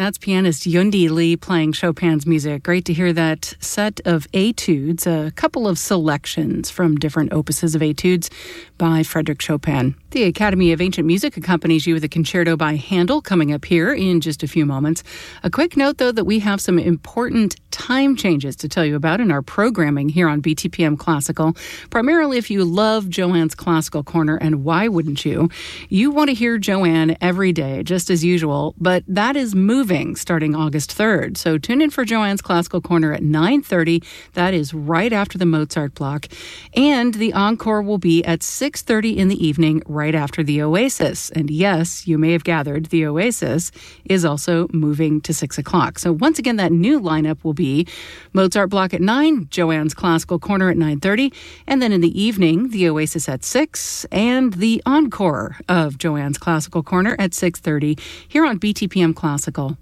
That's pianist Yundi Lee playing Chopin's music. Great to hear that set of etudes, a couple of selections from different opuses of etudes by Frédéric Chopin. The Academy of Ancient Music accompanies you with a concerto by Handel coming up here in just a few moments. A quick note, though, that we have some important time changes to tell you about in our programming here on BTPM Classical. Primarily if you love Joanne's Classical Corner, and why wouldn't you? You want to hear Joanne every day, just as usual, but that is moving starting August 3rd. So tune in for Joanne's Classical Corner at 9:30. That is right after the Mozart block. And the encore will be at 6:30 in the evening, right after the Oasis. And yes, you may have gathered, the Oasis is also moving to 6 o'clock. So once again, that new lineup will be Mozart block at 9, Joanne's Classical Corner at 9:30, and then in the evening, the Oasis at 6, and the encore of Joanne's Classical Corner at 6:30 here on BTPM Classical.